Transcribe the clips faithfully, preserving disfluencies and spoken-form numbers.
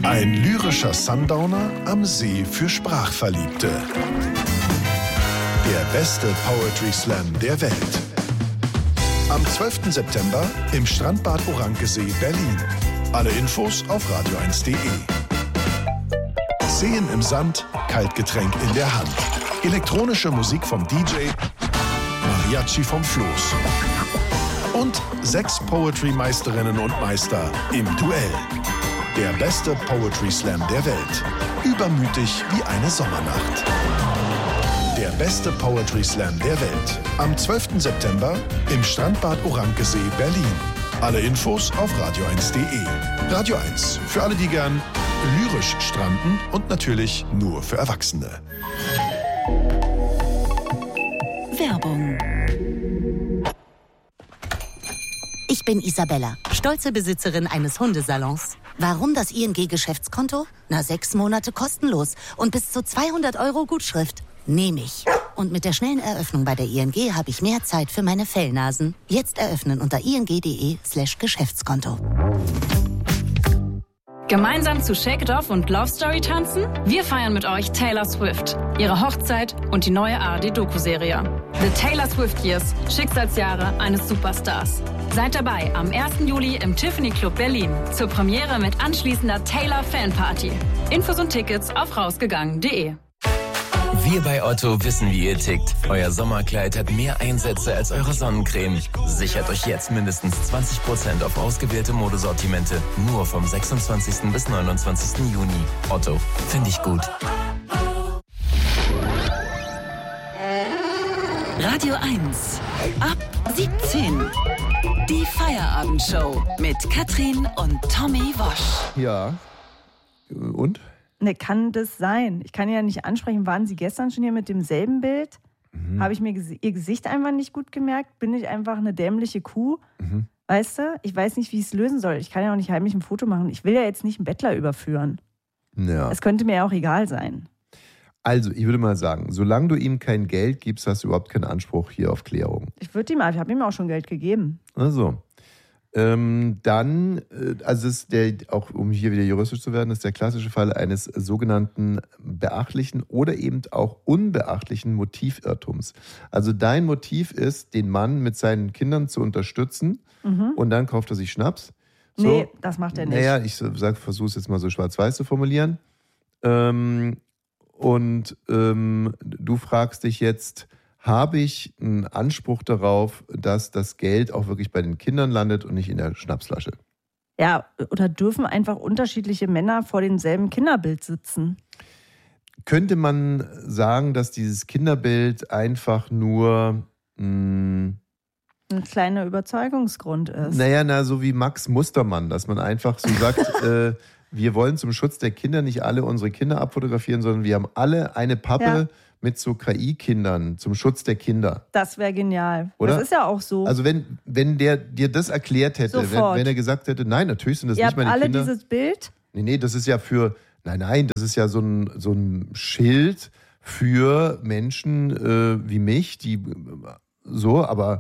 Ein lyrischer Sundowner am See für Sprachverliebte. Der beste Poetry Slam der Welt. Am zwölften September im Strandbad Orankesee, Berlin. Alle Infos auf radio eins punkt de. Seen im Sand, Kaltgetränk in der Hand. Elektronische Musik vom D J, Mariachi vom Floß. Und sechs Poetry-Meisterinnen und Meister im Duell. Der beste Poetry Slam der Welt. Übermütig wie eine Sommernacht. Der beste Poetry Slam der Welt. Am zwölften September im Strandbad Orankesee, Berlin. Alle Infos auf radio eins punkt de. Radio eins, für alle, die gern lyrisch stranden und natürlich nur für Erwachsene. Werbung. Ich bin Isabella, stolze Besitzerin eines Hundesalons. Warum das I N G-Geschäftskonto? Na, sechs Monate kostenlos und bis zu zweihundert Euro Gutschrift. Nehme ich. Und mit der schnellen Eröffnung bei der I N G habe ich mehr Zeit für meine Fellnasen. Jetzt eröffnen unter ing.de slash Geschäftskonto. Gemeinsam zu Shake It Off und Love Story tanzen? Wir feiern mit euch Taylor Swift, ihre Hochzeit und die neue A R D-Doku-Serie. The Taylor Swift Years, Schicksalsjahre eines Superstars. Seid dabei am ersten Juli im Tiffany Club Berlin zur Premiere mit anschließender Taylor Fanparty. Infos und Tickets auf rausgegangen punkt de. Wir bei Otto wissen, wie ihr tickt. Euer Sommerkleid hat mehr Einsätze als eure Sonnencreme. Sichert euch jetzt mindestens zwanzig Prozent auf ausgewählte Modesortimente. Nur vom sechsundzwanzigsten bis neunundzwanzigsten Juni. Otto, finde ich gut. Radio eins. Ab siebzehn. Die Feierabendshow mit Katrin und Tommy Wosch. Ja. Und? Ne, kann das sein? Ich kann ja nicht ansprechen, waren Sie gestern schon hier mit demselben Bild? Mhm. Habe ich mir ges- Ihr Gesicht einfach nicht gut gemerkt? Bin ich einfach eine dämliche Kuh? Mhm. Weißt du? Ich weiß nicht, wie ich es lösen soll. Ich kann ja auch nicht heimlich ein Foto machen. Ich will ja jetzt nicht einen Bettler überführen. Ja. Es könnte mir ja auch egal sein. Also, ich würde mal sagen, solange du ihm kein Geld gibst, hast du überhaupt keinen Anspruch hier auf Klärung. Ich würde ihm, ich habe ihm auch schon Geld gegeben. Also, ähm, dann, äh, also ist der, auch um hier wieder juristisch zu werden, ist der klassische Fall eines sogenannten beachtlichen oder eben auch unbeachtlichen Motivirrtums. Also dein Motiv ist, den Mann mit seinen Kindern zu unterstützen, mhm. und dann kauft er sich Schnaps. So, nee, das macht er nicht. Naja, ich versuche es jetzt mal so schwarz-weiß zu formulieren. Ähm, und ähm, du fragst dich jetzt, habe ich einen Anspruch darauf, dass das Geld auch wirklich bei den Kindern landet und nicht in der Schnapsflasche? Ja, oder dürfen einfach unterschiedliche Männer vor demselben Kinderbild sitzen? Könnte man sagen, dass dieses Kinderbild einfach nur mh, ein kleiner Überzeugungsgrund ist? Naja, na, so wie Max Mustermann, dass man einfach so sagt, äh, wir wollen zum Schutz der Kinder nicht alle unsere Kinder abfotografieren, sondern wir haben alle eine Pappe, ja, mit so K I-Kindern zum Schutz der Kinder. Das wäre genial. Oder? Das ist ja auch so. Also wenn, wenn der dir das erklärt hätte, wenn, wenn er gesagt hätte, nein, natürlich sind das Ihr nicht meine alle Kinder. Ihr habt alle dieses Bild? Nee, nee, das ist ja für, nein, nein, das ist ja so ein, so ein Schild für Menschen äh, wie mich, die äh, so, aber...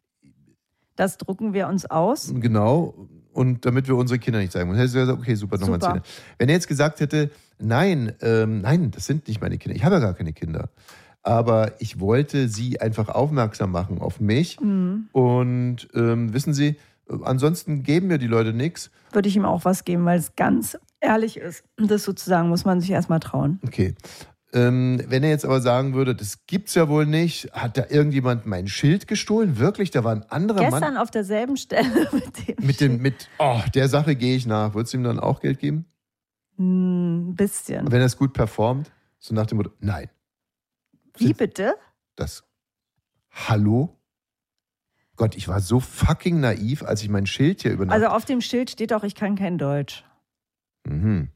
Das drucken wir uns aus. Genau, und damit wir unsere Kinder nicht zeigen. Und hätte er gesagt, okay, super, nochmal Zähne. Wenn er jetzt gesagt hätte, nein, ähm, nein, das sind nicht meine Kinder, ich habe ja gar keine Kinder. Aber ich wollte sie einfach aufmerksam machen auf mich. Mhm. Und ähm, wissen Sie, ansonsten geben mir die Leute nichts. Würde ich ihm auch was geben, weil es ganz ehrlich ist. Das sozusagen muss man sich erstmal trauen. Okay. Ähm, wenn er jetzt aber sagen würde, das gibt's ja wohl nicht, hat da irgendjemand mein Schild gestohlen? Wirklich? Da war ein anderer Gestern Mann. Gestern auf derselben Stelle mit dem mit dem, mit, oh, der Sache gehe ich nach. Würdest du ihm dann auch Geld geben? Ein bisschen. Wenn er es gut performt? So nach dem Motto, nein. Wie bitte? Das, hallo? Gott, ich war so fucking naiv, als ich mein Schild hier übernahm. Also auf dem Schild steht auch, ich kann kein Deutsch. Mhm.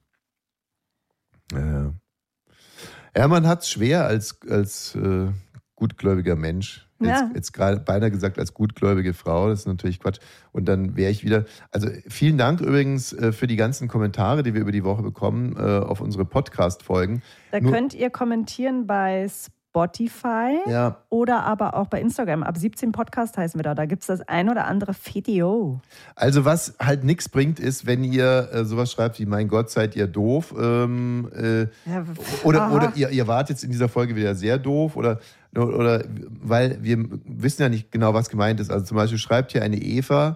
Ja. Ja, man hat es schwer als, als äh, gutgläubiger Mensch. Ja. Jetzt, jetzt gerade beinahe gesagt als gutgläubige Frau, das ist natürlich Quatsch. Und dann wäre ich wieder, also vielen Dank übrigens äh, für die ganzen Kommentare, die wir über die Woche bekommen, äh, auf unsere Podcast-Folgen. Da Nur, könnt ihr kommentieren bei Spotify Ja. oder aber auch bei Instagram. Ab siebzehn Podcast heißen wir da. Da gibt es das ein oder andere Video. Also was halt nichts bringt, ist, wenn ihr äh, sowas schreibt wie, mein Gott, seid ihr doof. Ähm, äh, Ja, oder oder ihr, ihr wart jetzt in dieser Folge wieder sehr doof. Oder, oder weil wir wissen ja nicht genau, was gemeint ist. Also zum Beispiel schreibt hier eine Eva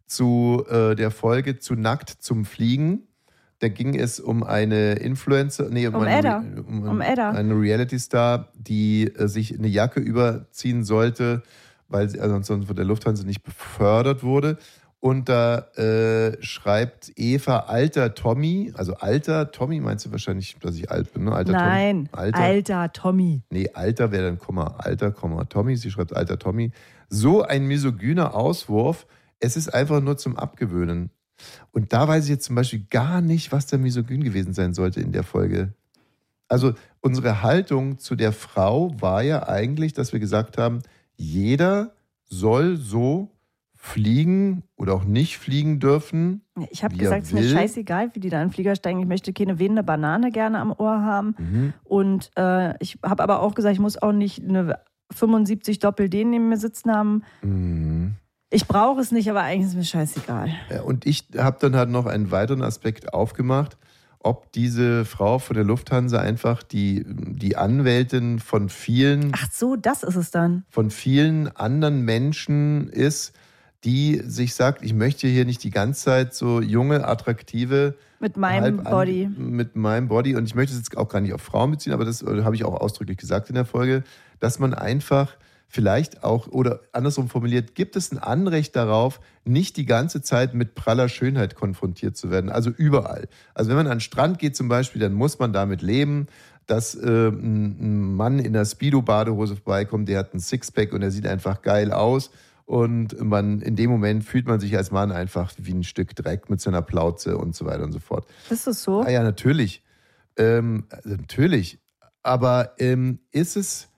zu äh, der Folge zu Nackt zum Fliegen. Da ging es um eine Influencer, nee, um, Um eine, Edda. um, Um Edda. eine Reality-Star, die äh, sich eine Jacke überziehen sollte, weil sie also sonst von der Lufthansa nicht befördert wurde. Und da äh, schreibt Eva, alter Tommy, also alter Tommy, meinst du wahrscheinlich, dass ich alt bin, ne? Alter Nein, Tommy. Alter, alter Tommy. Nee, alter wäre dann Komma, alter, Komma, Tommy. Sie schreibt alter Tommy. So ein misogyner Auswurf. Es ist einfach nur zum Abgewöhnen. Und da weiß ich jetzt zum Beispiel gar nicht, was da misogyn gewesen sein sollte in der Folge. Also unsere Haltung zu der Frau war ja eigentlich, dass wir gesagt haben, jeder soll so fliegen oder auch nicht fliegen dürfen. Ich habe wie gesagt, er es ist mir will. scheißegal, wie die da in den Flieger steigen. Ich möchte keine wehende Banane gerne am Ohr haben. Mhm. Und äh, ich habe aber auch gesagt, ich muss auch nicht eine fünfundsiebzig Doppel-D neben mir sitzen haben. Mhm. Ich brauche es nicht, aber eigentlich ist mir scheißegal. Ja, und ich habe dann halt noch einen weiteren Aspekt aufgemacht, ob diese Frau von der Lufthansa einfach die, die Anwältin von vielen, Ach so, das ist es dann. von vielen anderen Menschen ist, die sich sagt, ich möchte hier nicht die ganze Zeit so junge, attraktive Mit meinem halb an- Body. Mit meinem Body. Und ich möchte es jetzt auch gar nicht auf Frauen beziehen, aber das äh, habe ich auch ausdrücklich gesagt in der Folge, dass man einfach vielleicht auch, oder andersrum formuliert, gibt es ein Anrecht darauf, nicht die ganze Zeit mit praller Schönheit konfrontiert zu werden. Also überall. Also wenn man an den Strand geht zum Beispiel, dann muss man damit leben, dass äh, ein, ein Mann in einer Speedo-Badehose vorbeikommt, der hat ein Sixpack und der sieht einfach geil aus. Und man, in dem Moment fühlt man sich als Mann einfach wie ein Stück Dreck mit seiner Plauze und so weiter und so fort. Ist das so? Ah ja, natürlich. Ähm, also natürlich. Aber ähm, ist es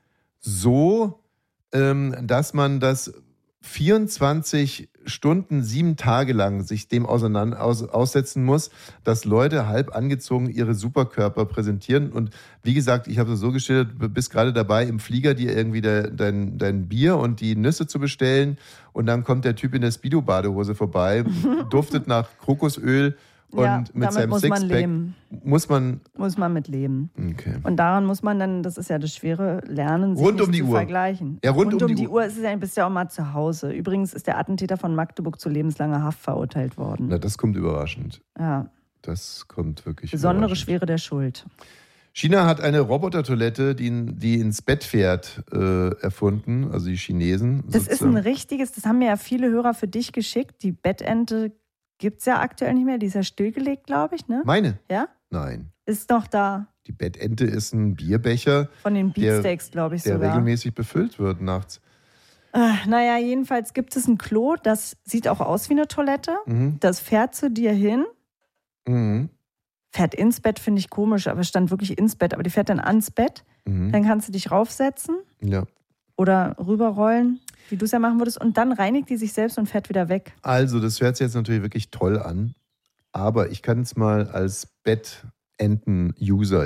so, ähm, dass man das vierundzwanzig Stunden, sieben Tage lang sich dem auseinander, aus, aussetzen muss, dass Leute halb angezogen ihre Superkörper präsentieren. Und wie gesagt, ich habe es so geschildert, du bist gerade dabei, im Flieger dir irgendwie de, dein, dein Bier und die Nüsse zu bestellen. Und dann kommt der Typ in der Speedo-Badehose vorbei, duftet nach Kokosöl. Und Ja, mit damit seinem muss man Sixpack leben. muss man. Muss man mit leben. Okay. Und daran muss man dann, das ist ja das schwere Lernen, sich Rund nicht um die zu Uhr. vergleichen. Ja, rund rund um um die die Uhr. Uhr ist es ja, bist ja auch mal zu Hause. Übrigens ist der Attentäter von Magdeburg zu lebenslanger Haft verurteilt worden. Na, das kommt überraschend. Ja, Das kommt wirklich besondere überraschend. Schwere der Schuld. China hat eine Robotertoilette, die, die ins Bett fährt, äh, erfunden. Also die Chinesen. Das ist sozusagen. ein richtiges, das haben mir ja viele Hörer für dich geschickt. Die Bettente gibt es ja aktuell nicht mehr. Die ist ja stillgelegt, glaube ich, ne? Meine? Ja? Nein. Ist noch da. Die Bettente ist ein Bierbecher, Von den Der- Beatsteaks, glaube ich der sogar. regelmäßig befüllt wird nachts. Äh, naja, jedenfalls gibt es ein Klo, das sieht auch aus wie eine Toilette. Mhm. Das fährt zu dir hin. Mhm. Fährt ins Bett, finde ich komisch, aber es stand wirklich ins Bett. Aber die fährt dann ans Bett. Mhm. Dann kannst du dich raufsetzen Ja. oder rüberrollen, wie du es ja machen würdest. Und dann reinigt die sich selbst und fährt wieder weg. Also, das hört sich jetzt natürlich wirklich toll an. Aber ich kann es mal als Bettenten-User